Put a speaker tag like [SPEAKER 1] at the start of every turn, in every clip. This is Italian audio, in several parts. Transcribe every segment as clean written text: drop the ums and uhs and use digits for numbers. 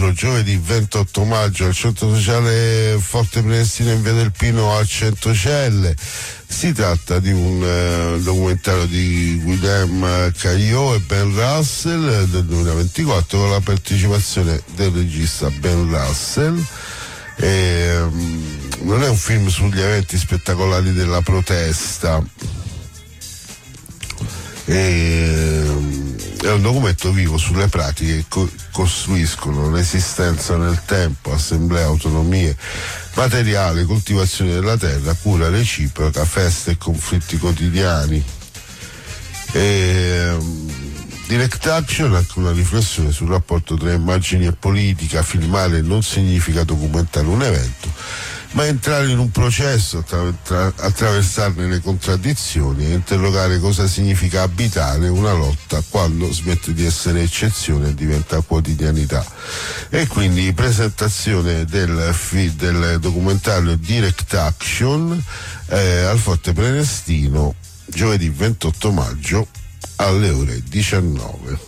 [SPEAKER 1] futuro, giovedì 28 maggio al centro sociale Forte Prenestina in via del Pino a Centocelle. Si tratta di un documentario di Guillaume Caillot e Ben Russell del 2024 con la partecipazione del regista Ben Russell. Non è un film sugli eventi spettacolari della protesta, è un documento vivo sulle pratiche che costruiscono resistenza nel tempo, assemblea, autonomie materiali, coltivazione della terra, cura reciproca, feste e conflitti quotidiani. Direct Action, anche una riflessione sul rapporto tra immagini e politica. Filmare non significa documentare un evento, ma entrare in un processo, attraversarne le contraddizioni e interrogare cosa significa abitare una lotta quando smette di essere eccezione e diventa quotidianità. E quindi presentazione del documentario Direct Action al Forte Prenestino giovedì 28 maggio alle ore 19.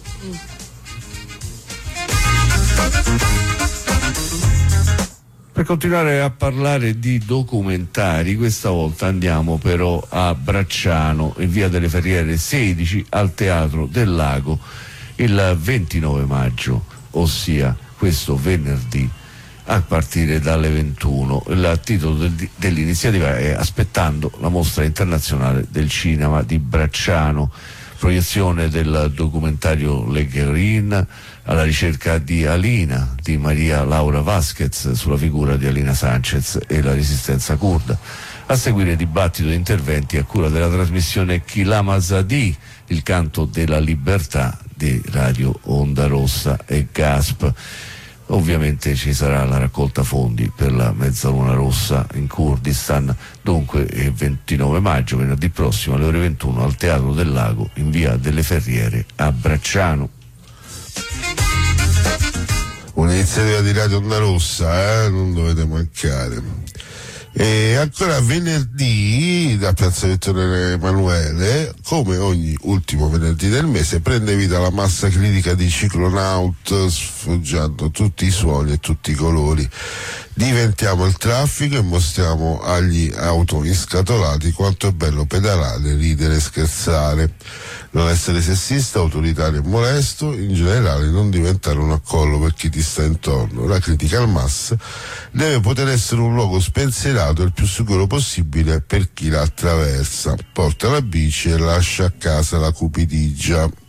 [SPEAKER 2] Per continuare a parlare di documentari, questa volta andiamo però a Bracciano, in via delle Ferriere 16, al Teatro del Lago, il 29 maggio, ossia questo venerdì, a partire dalle 21. Il titolo dell'iniziativa è Aspettando la mostra internazionale del cinema di Bracciano, proiezione del documentario Le Guerin alla ricerca di Alina, di Maria Laura Vasquez, sulla figura di Alina Sanchez e la resistenza curda. A seguire dibattito e interventi a cura della trasmissione Chilama Zadi, il canto della libertà di Radio Onda Rossa e GASP. Ovviamente ci sarà la raccolta fondi per la Mezzaluna Rossa in Kurdistan. Dunque 29 maggio, venerdì prossimo alle ore 21 al Teatro del Lago in via delle Ferriere a Bracciano.
[SPEAKER 1] Un'iniziativa di Radio Onda Rossa, non dovete mancare. E ancora venerdì da Piazza Vittorio Emanuele, come ogni ultimo venerdì del mese, prende vita la massa critica di Ciclonaut, sfoggiando tutti i suoni e tutti i colori. Diventiamo il traffico e mostriamo agli autoinscatolati quanto è bello pedalare, ridere e scherzare. Non essere sessista, autoritario e molesto, in generale non diventare un accollo per chi ti sta intorno. La critica al MAS deve poter essere un luogo spensierato e il più sicuro possibile per chi la attraversa. Porta la bici e lascia a casa la cupidigia.